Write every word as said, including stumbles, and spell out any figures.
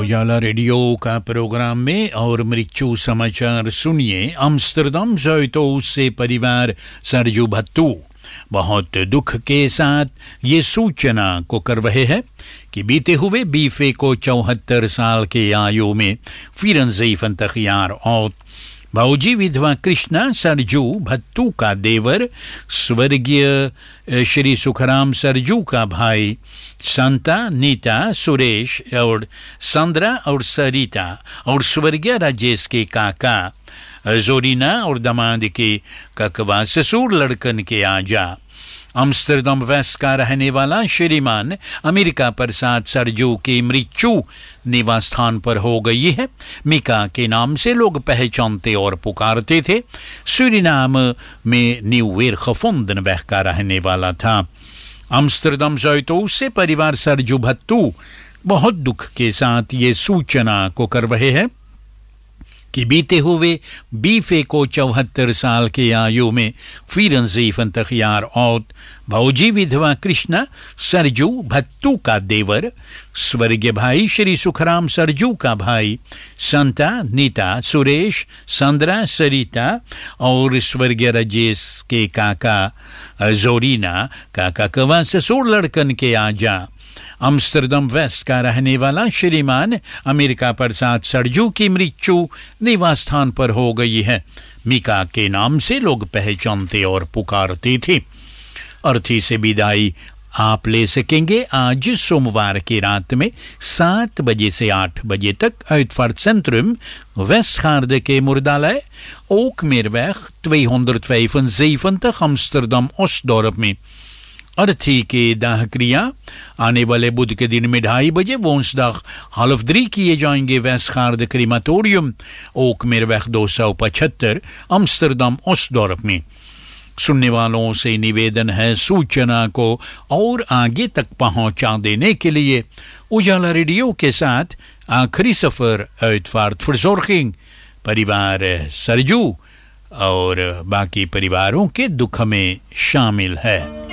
उजाला रेडियो का प्रोग्राम में और मृत्यु समाचार सुनिए। अम्स्टरडम ज़ोइतो से परिवार सरजू भत्तू बहुत दुख के साथ ये सूचना को कर रहे हैं कि बीते हुए बीफे को चौहत्तर साल के आयु में फिरंजी फंतखियार और भाऊजी विधवा कृष्णा सरजू भत्तू का देवर स्वर्गीय श्री सुखराम सरजू का भाई संता, नीता, सुरेश और संद्रा और सरिता और स्वर्गीय राजेश के काका जोरीना और दामाद के ककवा ससुर लड़कन के आजा। अम्स्टरडम वेस्ट का रहने वाला श्रीमान अमेरिका प्रसाद सरजू की मृत्यु निवास स्थान पर हो गई है। मिका के नाम से लोग पहचानते और पुकारते थे। सूरीनाम में न्यू वेरखफोंदन वेह का रहने वाला था। अम्स्टरडम ज़ोइतो से परिवार सरजू भत्तू बहुत दुख के साथ ये सूचना को कर रहे हैं कि बीते हुए बीफे को चौहत्तर साल के आयु में फिरंजी फंतखियार और भाऊजी विधवा कृष्णा सरजू भत्तू का देवर स्वर्गीय भाई श्री सुखराम सरजू का भाई संता, नीता, सुरेश, संद्रा, सरिता और स्वर्गीय राजेश के काका जोरीना का ककवा ससुर लड़कन के आजा। अम्स्टरडम वेस्ट का रहने वाला श्रीमान अमेरिका प्रसाद सरजू की मृत्यु निवास स्थान पर हो गई है। मिका के नाम से लोग पहचानते और पुकारते थे। अर्थी से विदाई आप ले सकेंगे आज सोमवार की रात में सात बजे से आठ बजे तक uitvaart centrum Westgaarde के मुर्दालय ook meerweg tweehonderdvijfenzeventig Amsterdam Osdorp में। अर्थी के दाह क्रिया आने वाले बुध के दिन में ढाई बजे वोंसदाग हालफ द्री किए जाएंगे वेस्टगार्ड क्रीमाटोरियम ओक मेरवेख दो सौ पचहत्तर अम्स्टरडम ओस्डोर्प में। सुनने वालों से निवेदन है सूचना को और आगे तक पहुंचा देने के लिए उजाला रेडियो के साथ आखिरी सफर uitvaart verzorging परिवार सरजू और बाकी परिवारों के दुख में शामिल है।